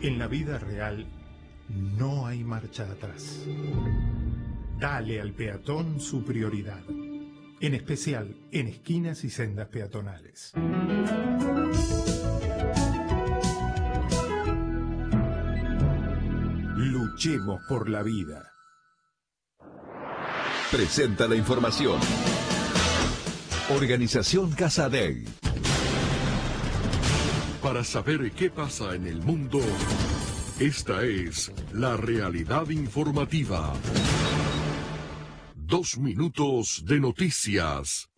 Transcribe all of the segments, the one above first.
En la vida real no hay marcha atrás. Dale al peatón su prioridad, en especial en esquinas y sendas peatonales. Luchemos por la vida. Presenta la información. Organización Casa Dei. Para saber qué pasa en el mundo, esta es la realidad informativa. 2 minutos de noticias.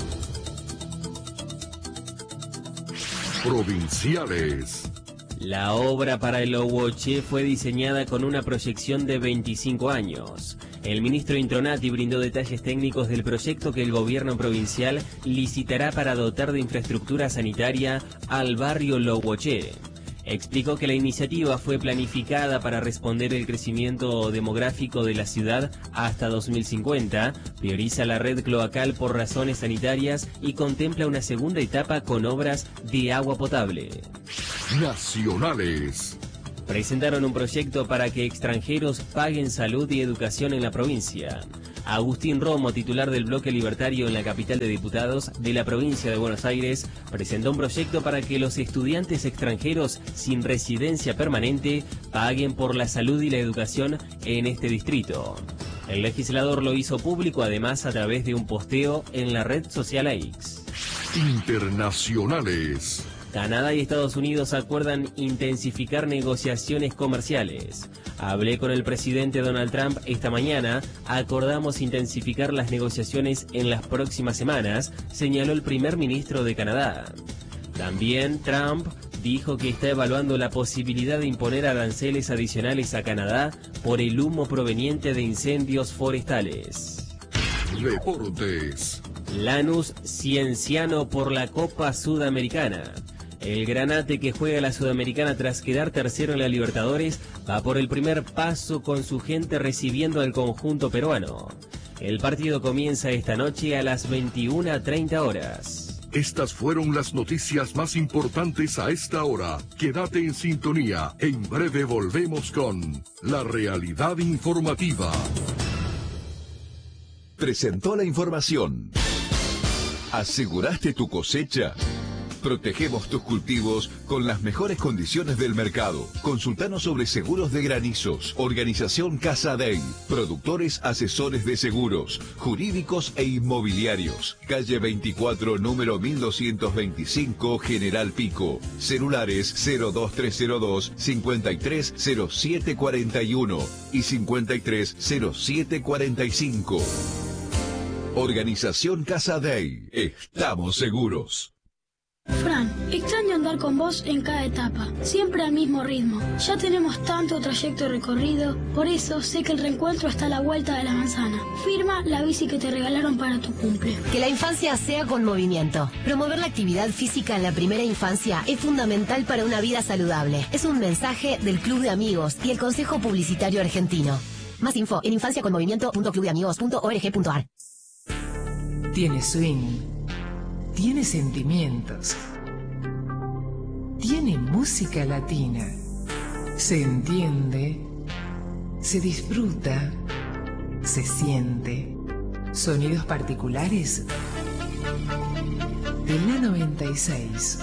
Provinciales. La obra para el Owoché fue diseñada con una proyección de 25 años. El ministro Intronati brindó detalles técnicos del proyecto que el gobierno provincial licitará para dotar de infraestructura sanitaria al barrio Lowoché. Explicó que la iniciativa fue planificada para responder el crecimiento demográfico de la ciudad hasta 2050, prioriza la red cloacal por razones sanitarias y contempla una segunda etapa con obras de agua potable. Nacionales. Presentaron un proyecto para que extranjeros paguen salud y educación en la provincia. Agustín Romo, titular del bloque libertario en la capital de diputados de la provincia de Buenos Aires, presentó un proyecto para que los estudiantes extranjeros sin residencia permanente paguen por la salud y la educación en este distrito. El legislador lo hizo público además a través de un posteo en la red social X. Internacionales. Canadá y Estados Unidos acuerdan intensificar negociaciones comerciales. Hablé con el presidente Donald Trump esta mañana, acordamos intensificar las negociaciones en las próximas semanas, señaló el primer ministro de Canadá. También Trump dijo que está evaluando la posibilidad de imponer aranceles adicionales a Canadá por el humo proveniente de incendios forestales. Deportes. Lanús Cienciano por la Copa Sudamericana. El Granate, que juega la Sudamericana tras quedar tercero en la Libertadores, va por el primer paso con su gente recibiendo al conjunto peruano. El partido comienza esta noche a las 21:30 horas. Estas fueron las noticias más importantes a esta hora. Quédate en sintonía. En breve volvemos con la realidad informativa. Presentó la información. ¿Aseguraste tu cosecha? Protegemos tus cultivos con las mejores condiciones del mercado. Consultanos sobre seguros de granizos. Organización Casa Dei. Productores asesores de seguros, jurídicos e inmobiliarios. Calle 24, número 1225, General Pico. Celulares 02302 530741 y 530745. Organización Casa Dei. Estamos seguros. Fran, extraño andar con vos en cada etapa, siempre al mismo ritmo. Ya tenemos tanto trayecto recorrido, por eso sé que el reencuentro está a la vuelta de la manzana. Firma la bici que te regalaron para tu cumple. Que la infancia sea con movimiento. Promover la actividad física en la primera infancia es fundamental para una vida saludable. Es un mensaje del Club de Amigos y el Consejo Publicitario Argentino. Más info en infanciaconmovimiento.clubdeamigos.org.ar. Tiene swing. Tiene sentimientos. Tiene música latina. Se entiende. Se disfruta. Se siente. Sonidos particulares. De la 96,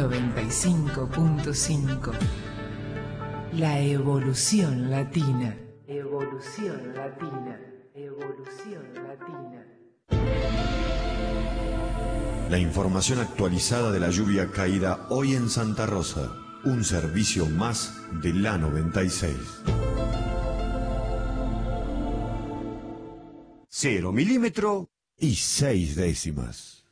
95.5. La evolución latina. Evolución latina. Evolución latina. La información actualizada de la lluvia caída hoy en Santa Rosa. Un servicio más de la 96. 0 milímetros y 6 décimas.